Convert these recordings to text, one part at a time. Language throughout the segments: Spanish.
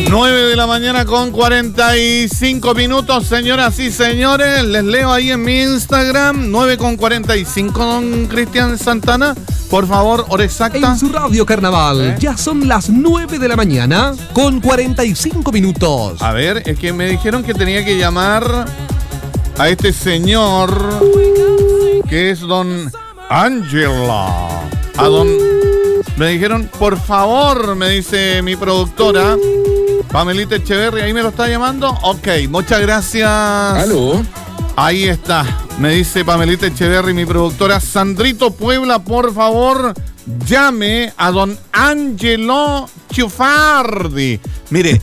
9 de la mañana con 45 minutos, señoras y señores. Les leo ahí en mi Instagram, 9 con 45, don Cristian Santana. Por favor, hora exacta. En su radio Carnaval, ya son las 9 de la mañana con 45 minutos. A ver, es que me dijeron que tenía que llamar a este señor, que es don Ángela. Me dijeron, por favor, me dice mi productora, Pamelita Echeverri, ¿ahí me lo está llamando? Ok, muchas gracias. ¿Aló? Ahí está, me dice Pamelita Echeverri, mi productora. Sandrito Puebla, por favor, llame a don Angelo Ciufardi. Mire,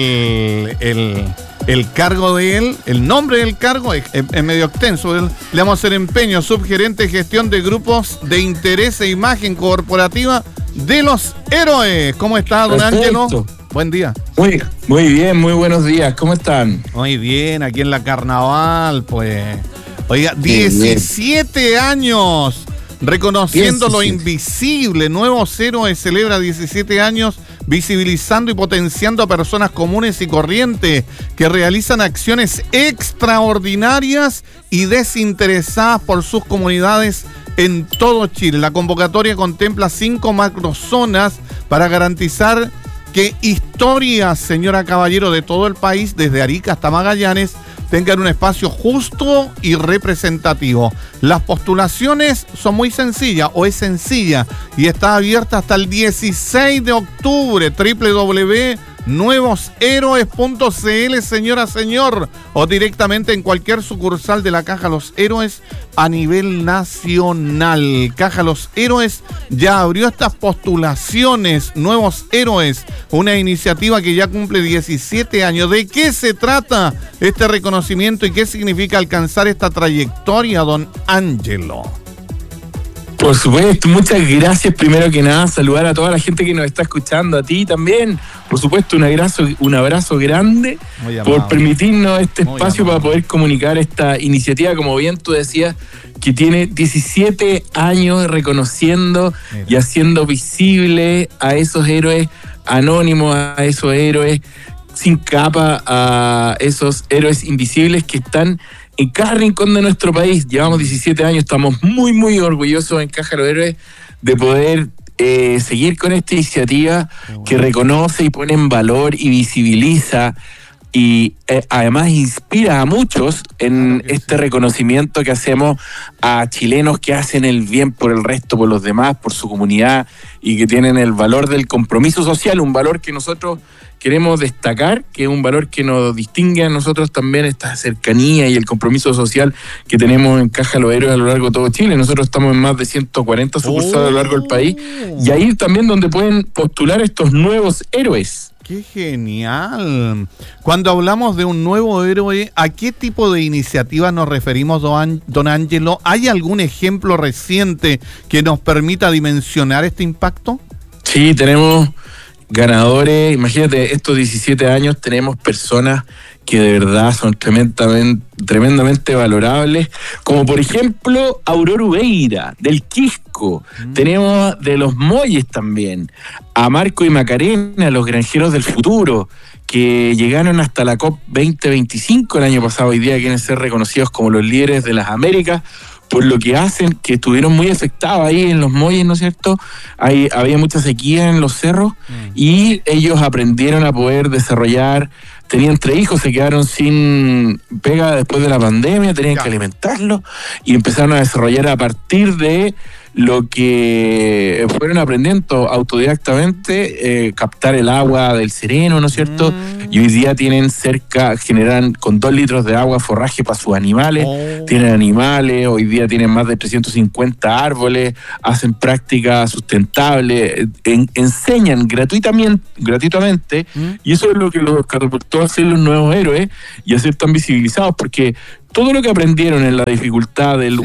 el cargo de él, el nombre del cargo es medio extenso. Le vamos a hacer empeño, subgerente de gestión de grupos de interés e imagen corporativa de los héroes. ¿Cómo está, don Ángelo? Buen día. Muy bien, muy buenos días. ¿Cómo están? Muy bien, aquí en la Carnaval, pues. Oiga, 17 años reconociendo lo invisible. Nuevos Héroes celebra 17 años visibilizando y potenciando a personas comunes y corrientes que realizan acciones extraordinarias y desinteresadas por sus comunidades en todo Chile. La convocatoria contempla 5 macrozonas para garantizar que historias, señora Caballero, de todo el país, desde Arica hasta Magallanes, tengan un espacio justo y representativo. Las postulaciones son muy sencillas, o es sencilla, y está abierta hasta el 16 de octubre, www.nuevoshéroes.cl, señora, señor, o directamente en cualquier sucursal de la Caja Los Héroes a nivel nacional. Caja Los Héroes ya abrió estas postulaciones. Nuevos Héroes, una iniciativa que ya cumple 17 años. ¿De qué se trata este reconocimiento y qué significa alcanzar esta trayectoria, don Ángelo? Por supuesto, muchas gracias. Primero que nada, saludar a toda la gente que nos está escuchando, a ti también. Por supuesto, un abrazo grande por permitirnos este espacio para poder comunicar esta iniciativa, como bien tú decías, que tiene 17 años reconociendo y haciendo visible a esos héroes anónimos, a esos héroes sin capa, a esos héroes invisibles que están en cada rincón de nuestro país. Llevamos 17 años, estamos muy, muy orgullosos en Caja de los Héroes de poder seguir con esta iniciativa que reconoce y pone en valor y visibiliza y además inspira a muchos en este reconocimiento que hacemos a chilenos que hacen el bien por el resto, por los demás, por su comunidad y que tienen el valor del compromiso social, un valor que nosotros queremos destacar, que es un valor que nos distingue a nosotros también, esta cercanía y el compromiso social que tenemos en Caja Los Héroes a lo largo de todo Chile. Nosotros estamos en más de 140 sucursales a lo largo del país y ahí también donde pueden postular estos nuevos héroes. ¡Qué genial! Cuando hablamos de un nuevo héroe, ¿a qué tipo de iniciativa nos referimos, don Ángelo? ¿Hay algún ejemplo reciente que nos permita dimensionar este impacto? Sí, tenemos ganadores. Imagínate, estos 17 años tenemos personas que de verdad son tremendamente valorables, como por ejemplo Aurora Ubeira, del Quisco. Tenemos de los Molles también, a Marco y Macarena, los granjeros del futuro, que llegaron hasta la COP 2025 el año pasado. Hoy día quieren ser reconocidos como los líderes de las Américas, por lo que hacen, que estuvieron muy afectados ahí en los Molles, ¿no es cierto? Había mucha sequía en los cerros y ellos aprendieron a poder desarrollar. Tenían 3 hijos, se quedaron sin pega después de la pandemia, tenían que alimentarlos y empezaron a desarrollar a partir de lo que fueron aprendiendo autodidactamente, captar el agua del sereno, ¿no es cierto? Y hoy día generan con 2 litros de agua forraje para sus animales, tienen animales, hoy día tienen más de 350 árboles, hacen prácticas sustentables, enseñan gratuitamente, y eso es lo que los catapultó a ser los nuevos héroes y a ser tan visibilizados, porque todo lo que aprendieron en la dificultad de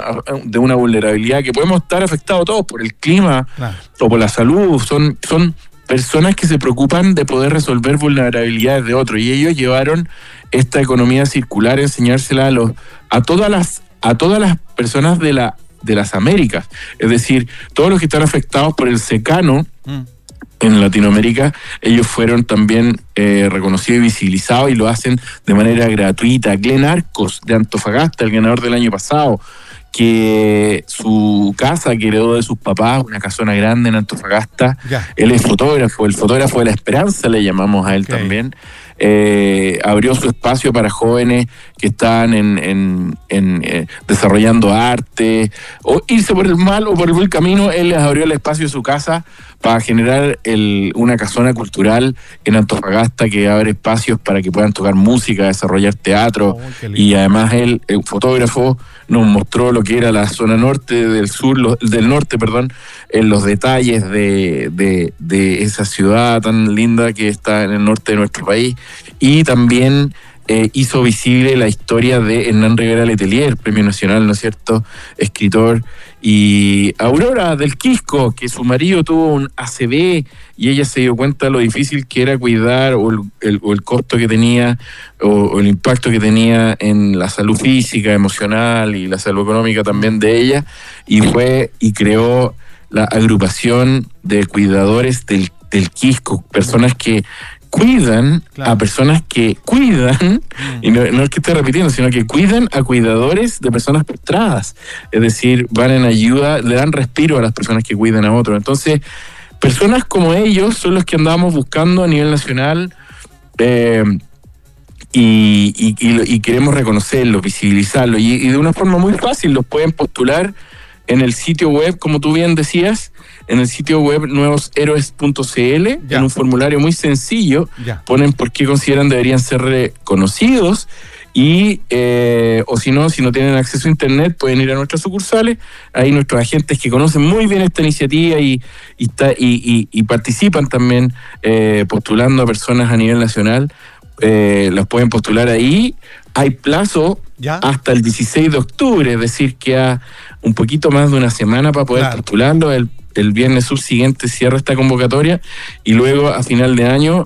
una vulnerabilidad, que podemos estar afectados todos por el clima o por la salud, son personas que se preocupan de poder resolver vulnerabilidades de otros, y ellos llevaron esta economía circular, enseñársela a todas las personas de las Américas, es decir, todos los que están afectados por el secano en Latinoamérica, ellos fueron también reconocidos y visibilizados, y lo hacen de manera gratuita. Glenn Arcos, de Antofagasta, el ganador del año pasado, que su casa que heredó de sus papás, una casona grande en Antofagasta. Él es fotógrafo, el fotógrafo de la esperanza le llamamos a él también. Abrió su espacio para jóvenes que están desarrollando arte, o irse por el mal o por el buen camino. Él les abrió el espacio de su casa para generar una casona cultural en Antofagasta que abre espacios para que puedan tocar música, desarrollar teatro, y además él, el fotógrafo, nos mostró lo que era la zona norte del norte, en los detalles de esa ciudad tan linda que está en el norte de nuestro país, y también hizo visible la historia de Hernán Rivera Letelier, premio nacional, ¿no es cierto?, escritor, y Aurora del Quisco, que su marido tuvo un ACV y ella se dio cuenta de lo difícil que era cuidar, o el costo que tenía, o el impacto que tenía en la salud física, emocional y la salud económica también de ella, y fue y creó la agrupación de cuidadores del Quisco, personas que cuidan a personas que cuidan, y no es que esté repitiendo, sino que cuidan a cuidadores de personas postradas. Es decir, van en ayuda, le dan respiro a las personas que cuidan a otros. Entonces, personas como ellos son los que andamos buscando a nivel nacional, y queremos reconocerlos, visibilizarlos, y de una forma muy fácil los pueden postular en el sitio web, como tú bien decías, en el sitio web nuevoshéroes.cl, en un formulario muy sencillo, ponen por qué consideran deberían ser reconocidos, y o si no tienen acceso a internet, pueden ir a nuestras sucursales. Ahí nuestros agentes que conocen muy bien esta iniciativa y participan también postulando a personas a nivel nacional, los pueden postular ahí. Hay plazo hasta el 16 de octubre, es decir, que un poquito más de una semana para poder postularlo. El viernes subsiguiente cierra esta convocatoria, y luego a final de año,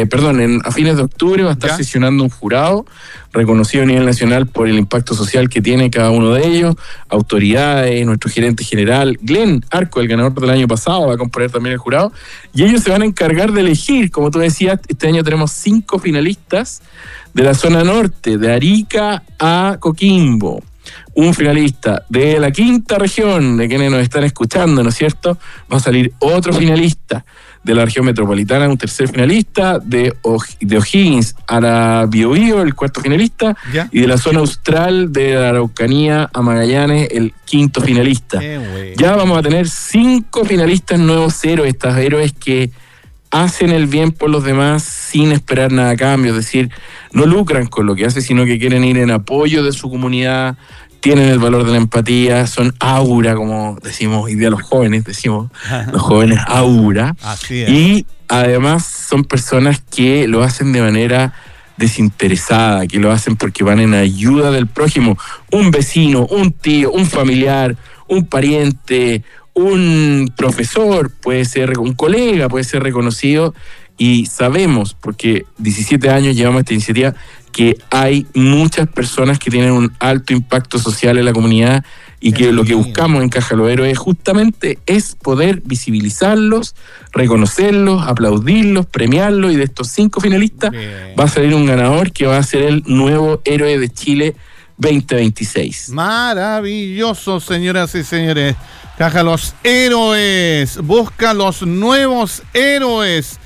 a fines de octubre va a estar sesionando un jurado reconocido a nivel nacional por el impacto social que tiene cada uno de ellos, autoridades, nuestro gerente general, Glenn Arco, el ganador del año pasado, va a componer también el jurado, y ellos se van a encargar de elegir, como tú decías, este año tenemos 5 finalistas de la zona norte, de Arica a Coquimbo. Un finalista de la quinta región, de quienes nos están escuchando, ¿no es cierto? Va a salir otro finalista de la región metropolitana, un tercer finalista, de O'Higgins a la Biobío, el cuarto finalista, y de la zona austral, de la Araucanía a Magallanes, el quinto finalista. Ya vamos a tener 5 finalistas nuevos héroes, estos héroes que hacen el bien por los demás sin esperar nada a cambio, es decir, no lucran con lo que hacen, sino que quieren ir en apoyo de su comunidad, tienen el valor de la empatía, son aura, como decimos, y de los jóvenes, los jóvenes aura. Así es. Y además son personas que lo hacen de manera desinteresada, que lo hacen porque van en ayuda del prójimo, un vecino, un tío, un familiar, un pariente, un profesor, puede ser un colega, puede ser reconocido, y sabemos, porque 17 años llevamos esta iniciativa, que hay muchas personas que tienen un alto impacto social en la comunidad, y que lo que buscamos en Caja Los Héroes justamente es poder visibilizarlos, reconocerlos, aplaudirlos, premiarlos, y de estos 5 finalistas va a salir un ganador que va a ser el nuevo héroe de Chile 2026. Maravilloso, señoras y señores. Caja Los Héroes, busca los nuevos héroes,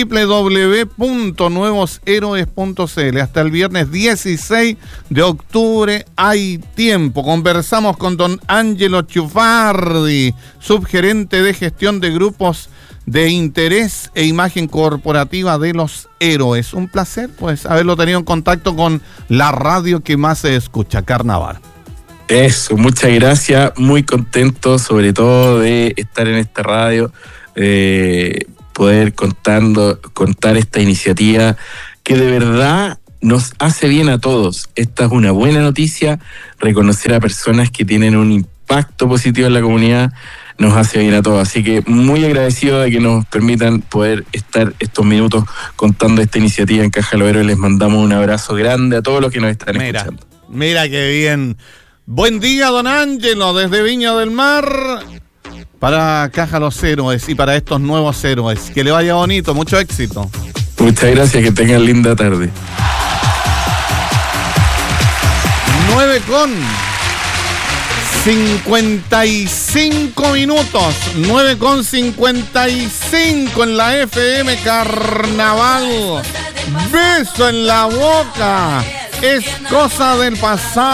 www.nuevoshéroes.cl. Hasta el viernes 16 de octubre hay tiempo. Conversamos con don Ángelo Ciufardi, subgerente de gestión de grupos de interés e imagen corporativa de Los Héroes. Un placer, pues, haberlo tenido en contacto con la radio que más se escucha, Carnaval. Eso, muchas gracias, muy contento sobre todo de estar en esta radio, poder contar esta iniciativa que de verdad nos hace bien a todos. Esta es una buena noticia, reconocer a personas que tienen un impacto positivo en la comunidad nos hace bien a todos, así que muy agradecido de que nos permitan poder estar estos minutos contando esta iniciativa en Caja Los Héroes. Les mandamos un abrazo grande a todos los que nos están escuchando. Mira qué bien. Buen día, don Ángelo, desde Viña del Mar. para Caja Los Héroes y para estos nuevos héroes. Que le vaya bonito, mucho éxito. Muchas gracias, que tengan linda tarde. 9:55 minutos. 9:55 en la FM Carnaval. Beso en la boca. Es cosa del pasado.